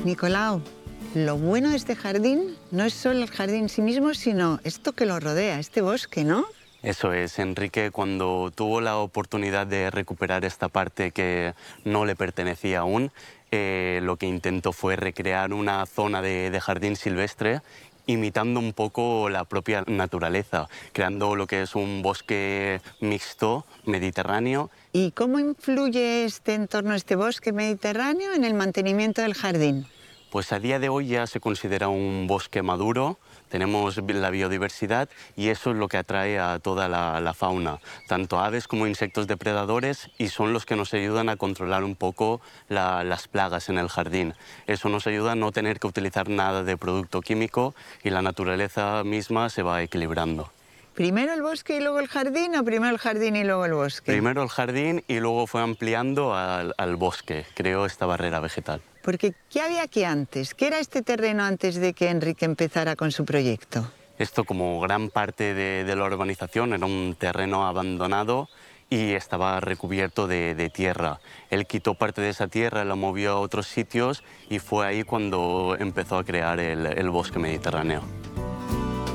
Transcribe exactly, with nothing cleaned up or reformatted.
Nicolau, lo bueno de este jardín no es solo el jardín en sí mismo, sino esto que lo rodea, este bosque, ¿no? Eso es, Enrique cuando tuvo la oportunidad de recuperar esta parte que no le pertenecía aún, eh, lo que intentó fue recrear una zona de, de jardín silvestre imitando un poco la propia naturaleza, creando lo que es un bosque mixto mediterráneo. ¿Y cómo influye este entorno, este bosque mediterráneo, en el mantenimiento del jardín? Pues a día de hoy ya se considera un bosque maduro, tenemos la biodiversidad y eso es lo que atrae a toda la, la fauna, tanto aves como insectos depredadores, y son los que nos ayudan a controlar un poco la, las plagas en el jardín. Eso nos ayuda a no tener que utilizar nada de producto químico y la naturaleza misma se va equilibrando. ¿Primero el bosque y luego el jardín o primero el jardín y luego el bosque? Primero el jardín y luego fue ampliando al, al bosque, creó esta barrera vegetal. Porque, ¿qué había aquí antes? ¿Qué era este terreno antes de que Enrique empezara con su proyecto? Esto, como gran parte de, de la urbanización, era un terreno abandonado y estaba recubierto de, de tierra. Él quitó parte de esa tierra, la movió a otros sitios y fue ahí cuando empezó a crear el, el bosque mediterráneo.